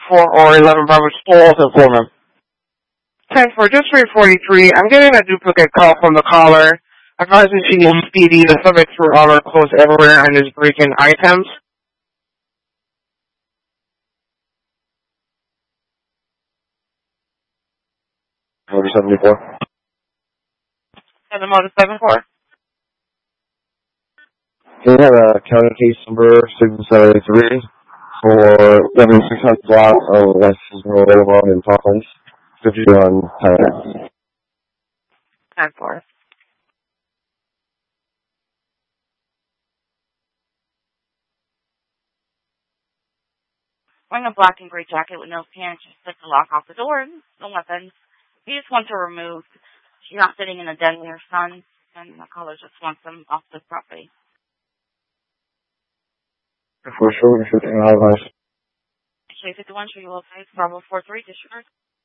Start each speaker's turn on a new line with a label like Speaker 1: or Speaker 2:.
Speaker 1: 4 or 11 Bravo Stool also for them. 10-4, just 343. I'm getting a duplicate call from the caller. Advising she needs speedy. The subjects were on her clothes everywhere and is breaking items.
Speaker 2: 74.
Speaker 1: And the mode 7-4.
Speaker 2: Can you have a county case number 673 for 7600 block of West Boulevard in Parkland, 51 Thailand?
Speaker 1: 10-4.
Speaker 3: Wearing a black and gray jacket with no pants, just took the lock off the door, no weapons. He just wants her removed. She's not sitting in the den with her son, and the caller just wants them off the property.
Speaker 2: For sure, 51
Speaker 3: Actually, 51, show you located, Bravo 43, disregard.